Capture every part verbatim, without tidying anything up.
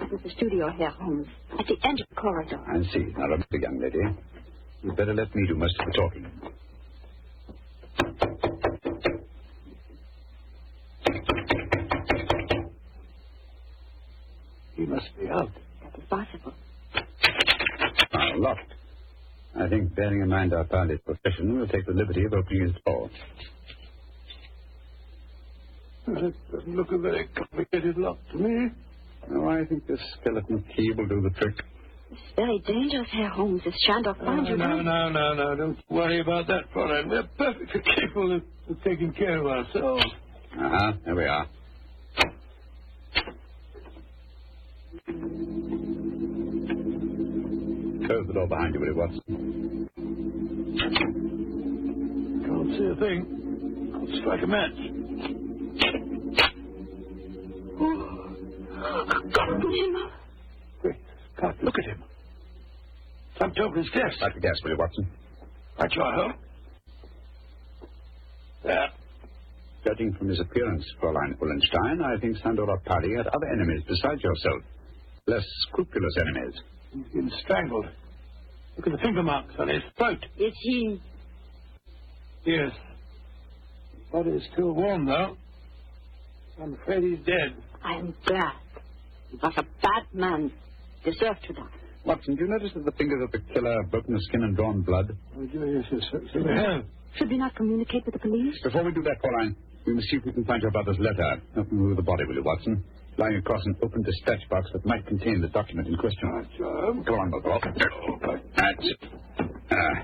That was the studio, Herr Holmes, at the end of the corridor. I see. Now, remember, young lady, you'd better let me do most of the talking. He must be out. That is possible. Ah, locked. I think, bearing in mind our party's profession, we'll take the liberty of opening his door. Well, it doesn't look a very complicated lock to me. Oh, I think this skeleton key will do the trick. It's very dangerous, Herr Holmes. If Shandor finds Oh, you... no, no, no, no. Don't worry about that, Fräulein. We're perfectly capable of, of taking care of ourselves. Uh-huh. There we are. Close the door behind you, will you, Watson? Can't see a thing. I'll strike a match. Oh, got him. Wait, can't look at him. Jumped over his desk. Light the gas, will you, Watson? Right, you are, Holmes. There. Judging from his appearance, Fräulein Ullenstein, I think Sandor Party had other enemies besides yourself. Less scrupulous enemies. He's been strangled. Look at the finger marks on his throat. Is he... Yes. His body is still warm, though. I'm afraid he's dead. I am glad. He was a bad man. Deserved to die. Watson, do you notice that the fingers of the killer have broken the skin and drawn blood? Oh, yes, yes, yes. So they have. Should we not communicate with the police? Before we do that, Fräulein, we must see if we can find your brother's letter. Help me move the body, will you, Watson? Lying across an open dispatch box that might contain the document in question. Right, Joe. Go on, Bobo. That's it. Ah.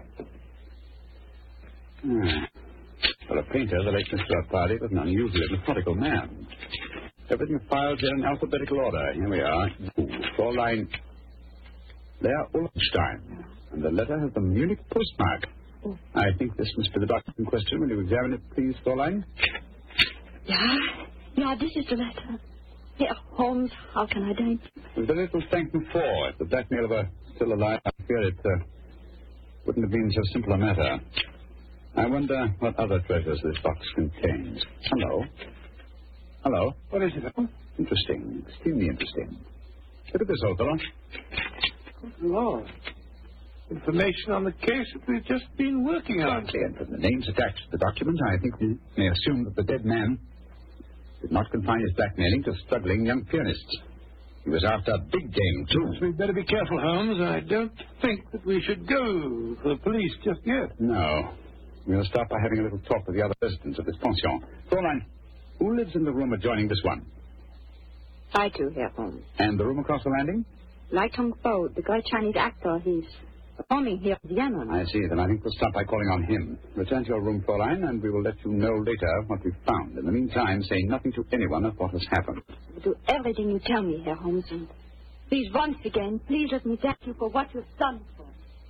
Ah. For a painter, the late Mister Party was an unusually methodical man. Everything filed here in alphabetical order. Here we are. Fräulein Leah Ullenstein. And the letter has the Munich postmark. Oh. I think this must be the document in question. Will you examine it, please, Fräulein? Yeah, yeah, this is the letter. Herr Holmes, how can I thank you? With very little thank you for. If the blackmailer were still alive, I fear it uh, wouldn't have been so simple a matter. I wonder what other treasures this box contains. Hello. Hello. What is it? Interesting. Extremely interesting. Look at this, old fellow. Good Lord. Information on the case that we've just been working on. Exactly, and from the names attached to the document, I think we may assume that the dead man did not confine his blackmailing to struggling young pianists. He was after big game, too. So we'd better be careful, Holmes. I don't think that we should go for the police just yet. No. We'll start by having a little talk with the other residents of this pension. Fräulein, who lives in the room adjoining this one? I too, Herr Holmes. And the room across the landing? Lai Tong Po, the great Chinese actor, he's performing here at Vienna. I see. Then I think we'll start by calling on him. Return to your room, Fräulein, and we will let you know later what we've found. In the meantime, say nothing to anyone of what has happened. I'll do everything you tell me, Herr Holmes. And please, once again, please let me thank you for what you've done for me.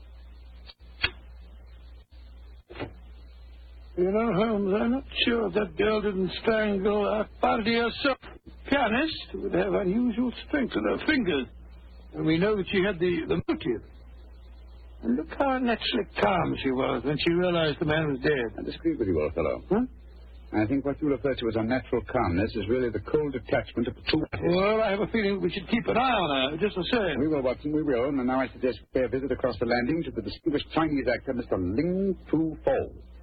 You know, Holmes, I'm not sure if that girl didn't strangle our party herself. Pianist would have unusual strength in her fingers. And we know that she had the, the motive. And look how naturally calm she was when she realized the man was dead. I disagree with you, old fellow. Huh? I think what you refer to as unnatural calmness is really the cold detachment of the two. Well, I have a feeling we should keep an eye on her, just the same. We will, Watson, we will. And now I suggest we pay a visit across the landing to the distinguished Chinese actor, Mister Ling Tu Fo.